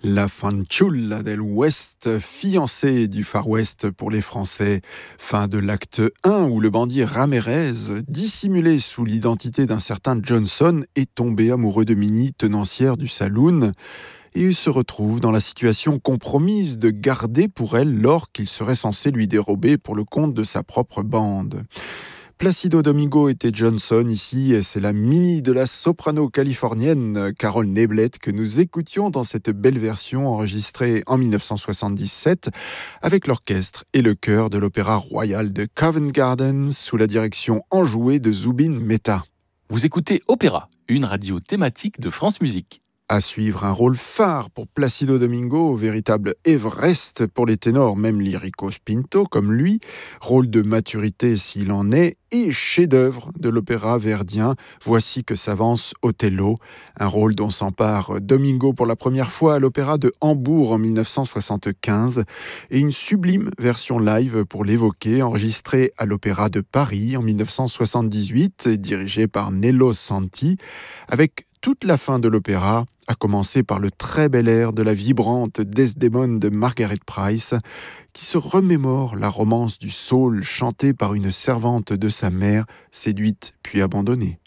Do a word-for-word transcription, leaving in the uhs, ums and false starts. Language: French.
La fanciulla del West, fiancée du Far West pour les Français. Fin de l'acte un où le bandit Ramérez, dissimulé sous l'identité d'un certain Johnson, est tombé amoureux de Minnie, tenancière du saloon, et il se retrouve dans la situation compromise de garder pour elle l'or qu'il serait censé lui dérober pour le compte de sa propre bande. Placido Domingo était Johnson ici, et c'est la Minnie de la soprano californienne Carol Neblett que nous écoutions dans cette belle version enregistrée en dix-neuf cent soixante-dix-sept avec l'orchestre et le chœur de l'Opéra Royal de Covent Garden sous la direction enjouée de Zubin Mehta. Vous écoutez Opéra, une radio thématique de France Musique. À suivre un rôle phare pour Placido Domingo, véritable Everest pour les ténors, même Lyricos Pinto comme lui, rôle de maturité s'il en est, et chef-d'œuvre de l'opéra verdien. Voici que s'avance Othello, un rôle dont s'empare Domingo pour la première fois à l'opéra de Hambourg en dix-neuf cent soixante-quinze, et une sublime version live pour l'évoquer, enregistrée à l'opéra de Paris en dix-neuf cent soixante-dix-huit, dirigée par Nello Santi, avec toute la fin de l'opéra, à commencer par le très bel air de la vibrante Desdémone de Margaret Price, qui se remémore la romance du saule chantée par une servante de sa mère, séduite puis abandonnée.